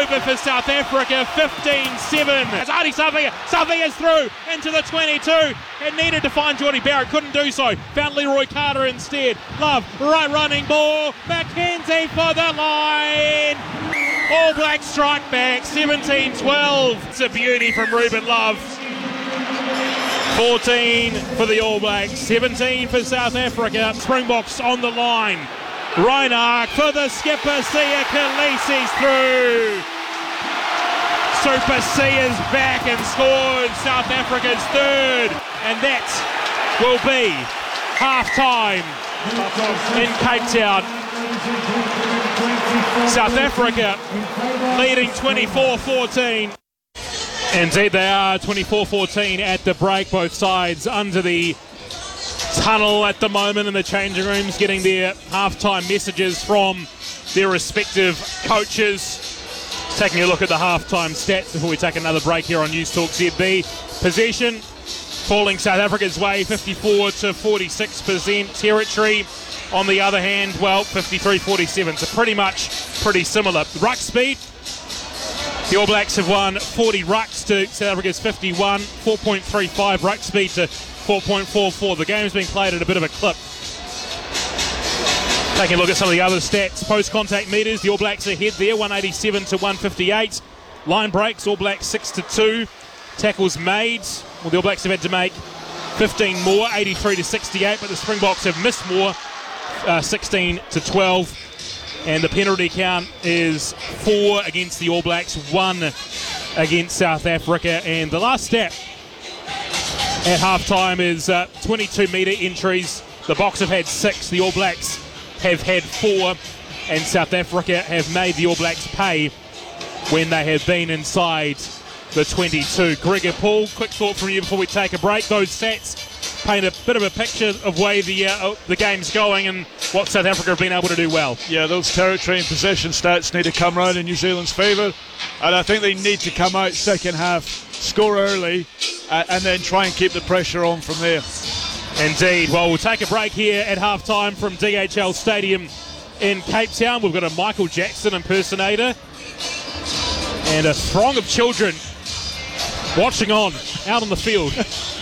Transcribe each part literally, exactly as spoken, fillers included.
over for South Africa, fifteen seven. It's Ardie Savea. Savea is through into the twenty-two. It needed to find Geordie Barrett, couldn't do so. Found Leroy Carter instead. Love, right running ball. McKenzie for the line. All Blacks strike back, seventeen twelve. It's a beauty from Ruben Love. fourteen for the All Blacks, seventeen for South Africa. Springboks on the line. Reinach for the skipper, Sia Khaleesi's through. Super Sia's back and scored South Africa's third. And that will be half-time in Cape Town. South Africa leading twenty-four fourteen. Indeed they are, twenty-four fourteen at the break. Both sides under the tunnel at the moment in the changing rooms, getting their half-time messages from their respective coaches. Taking a look at the half-time stats before we take another break here on News Talk Z B. Possession falling South Africa's way, fifty-four to forty-six percent. Territory, on the other hand, well, fifty-three forty-seven. So pretty much pretty similar. Ruck speed, the All Blacks have won forty rucks to South Africa's fifty-one. four point three five ruck speed to four point four four. The game's been played at a bit of a clip. Taking a look at some of the other stats. Post-contact meters, the All Blacks ahead there, one eighty-seven to one fifty-eight. Line breaks, All Blacks six to two. Tackles made, well, the All Blacks have had to make fifteen more, eighty-three to sixty-eight, but the Springboks have missed more, uh, sixteen to twelve. And the penalty count is four against the All Blacks, one against South Africa. And the last stat at halftime is uh, twenty-two metre entries. The Boks have had six, the All Blacks have had four, and South Africa have made the All Blacks pay when they have been inside the twenty-two. Gregor Paul, quick thought from you before we take a break. Those stats paint a bit of a picture of way the uh, the game's going and what South Africa have been able to do well. Yeah, those territory and possession stats need to come round in New Zealand's favour, and I think they need to come out second half, score early, uh, and then try and keep the pressure on from there. Indeed. Well, we'll take a break here at half-time from D H L Stadium in Cape Town. We've got a Michael Jackson impersonator and a throng of children watching on out on the field.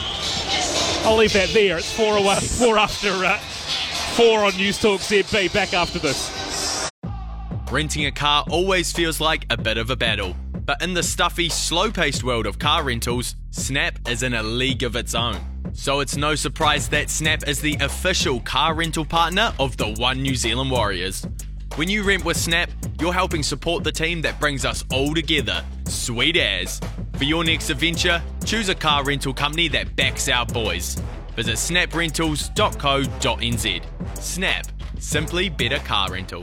I'll leave that there. It's four away, four after uh, four on News Talk Z B. Back after this. Renting a car always feels like a bit of a battle. But in the stuffy, slow-paced world of car rentals, Snap is in a league of its own. So it's no surprise that Snap is the official car rental partner of the One New Zealand Warriors. When you rent with Snap, you're helping support the team that brings us all together. Sweet as. For your next adventure, choose a car rental company that backs our boys. Visit snap rentals dot co dot n z. Snap. Simply better car rental.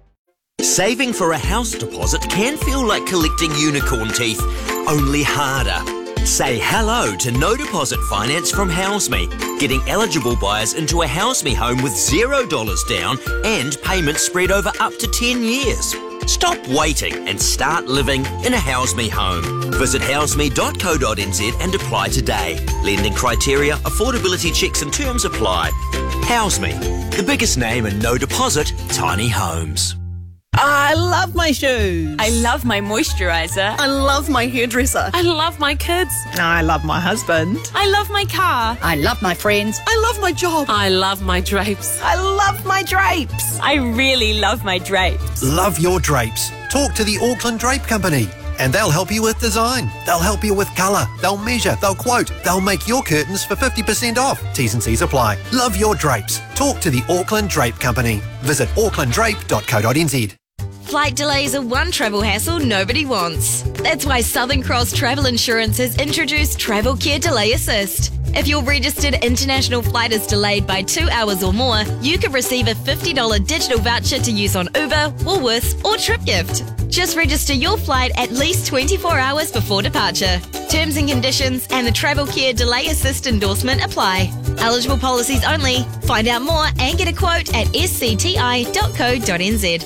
Saving for a house deposit can feel like collecting unicorn teeth, only harder. Say hello to no deposit finance from HouseMe, getting eligible buyers into a HouseMe home with zero dollars down and payments spread over up to ten years. Stop waiting and start living in a HouseMe home. Visit house me dot co dot n z and apply today. Lending criteria, affordability checks and terms apply. HouseMe, the biggest name in no deposit tiny homes. I love my shoes. I love my moisturiser. I love my hairdresser. I love my kids. I love my husband. I love my car. I love my friends. I love my job. I love my drapes. I love my drapes. I really love my drapes. Love your drapes. Talk to the Auckland Drape Company and they'll help you with design. They'll help you with colour. They'll measure. They'll quote. They'll make your curtains for fifty percent off. T's and C's apply. Love your drapes. Talk to the Auckland Drape Company. Visit auckland drape dot co dot n z. Flight delays are one travel hassle nobody wants. That's why Southern Cross Travel Insurance has introduced Travel Care Delay Assist. If your registered international flight is delayed by two hours or more, you could receive a fifty dollars digital voucher to use on Uber, Woolworths or TripGift. Just register your flight at least twenty-four hours before departure. Terms and conditions and the Travel Care Delay Assist endorsement apply. Eligible policies only. Find out more and get a quote at s c t i dot co dot n z.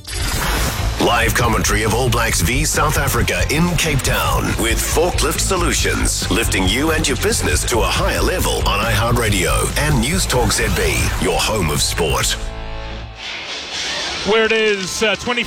Live commentary of All Blacks v South Africa in Cape Town with Forklift Solutions, lifting you and your business to a higher level on iHeartRadio and News Talk Z B, your home of sport. Where it is uh, twenty